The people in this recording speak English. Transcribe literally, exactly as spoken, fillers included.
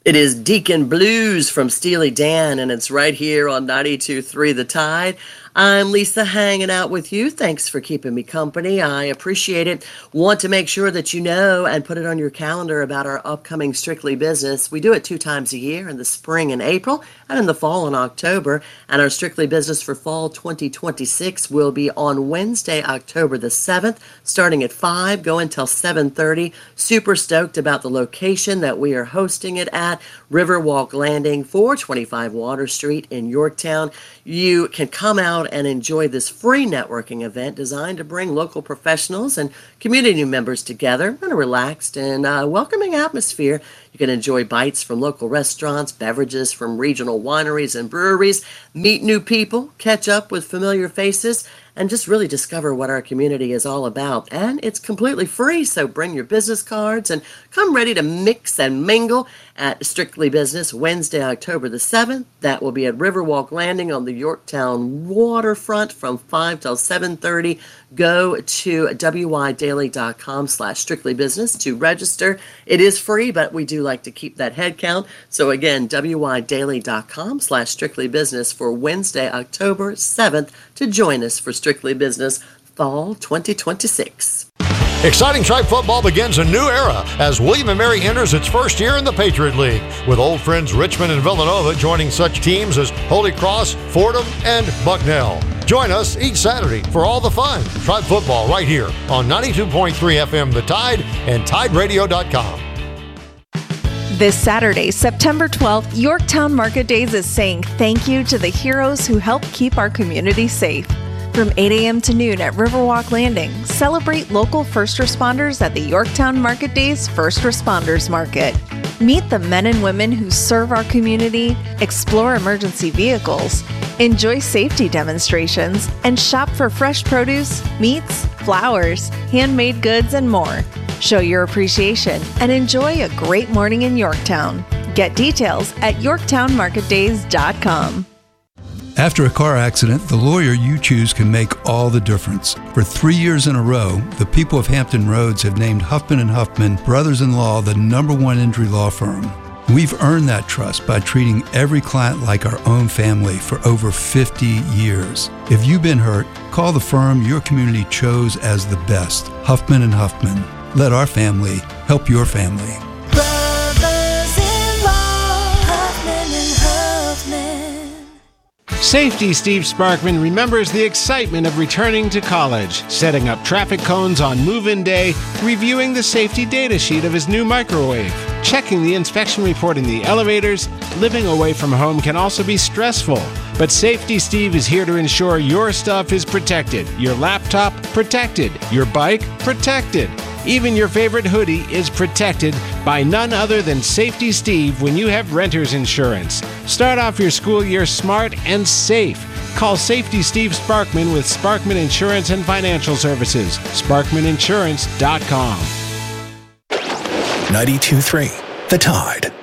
It is Deacon Blues from Steely Dan, and it's right here on ninety-two point three The Tide. I'm Lisa, hanging out with you. Thanks for keeping me company. I appreciate it. Want to make sure that you know and put it on your calendar about our upcoming Strictly Business. We do it two times a year, in the spring in April and in the fall in October. And our Strictly Business for fall twenty twenty-six will be on Wednesday, October the seventh, starting at five, going till seven thirty. Super stoked about the location that we are hosting it at, Riverwalk Landing, four twenty-five Water Street in Yorktown. You can come out and enjoy this free networking event designed to bring local professionals and community members together in a relaxed and uh, welcoming atmosphere. You can enjoy bites from local restaurants, beverages from regional wineries and breweries, meet new people, catch up with familiar faces, and just really discover what our community is all about. And it's completely free, so bring your business cards and come ready to mix and mingle at Strictly Business Wednesday, October the seventh. That will be at Riverwalk Landing on the Yorktown waterfront from five till seven thirty. Go to wydaily.com slash strictly business to register. It is free, but we do like to keep that head count. So again, wydaily.com slash strictly business for Wednesday, October seventh to join us for Strictly Business Fall twenty twenty-six. Exciting Tribe football begins a new era as William and Mary enters its first year in the Patriot League, with old friends Richmond and Villanova joining such teams as Holy Cross, Fordham, and Bucknell. Join us each Saturday for all the fun. Tribe football right here on ninety-two point three F M The Tide and Tide Radio dot com. This Saturday, September twelfth, Yorktown Market Days is saying thank you to the heroes who help keep our community safe. From eight a.m. to noon at Riverwalk Landing, celebrate local first responders at the Yorktown Market Days First Responders Market. Meet the men and women who serve our community, explore emergency vehicles, enjoy safety demonstrations, and shop for fresh produce, meats, flowers, handmade goods, and more. Show your appreciation and enjoy a great morning in Yorktown. Get details at yorktown market days dot com. After a car accident, the lawyer you choose can make all the difference. For three years in a row, the people of Hampton Roads have named Huffman and Huffman Brothers-in-Law the number one injury law firm. We've earned that trust by treating every client like our own family for over fifty years. If you've been hurt, call the firm your community chose as the best, Huffman and Huffman. Let our family help your family. Safety Steve Sparkman remembers the excitement of returning to college, setting up traffic cones on move-in day, reviewing the safety data sheet of his new microwave, checking the inspection report in the elevators. Living away from home can also be stressful, but Safety Steve is here to ensure your stuff is protected, your laptop protected, your bike protected. Even your favorite hoodie is protected by none other than Safety Steve when you have renter's insurance. Start off your school year smart and safe. Call Safety Steve Sparkman with Sparkman Insurance and Financial Services. Sparkman Insurance dot com. ninety-two point three The Tide.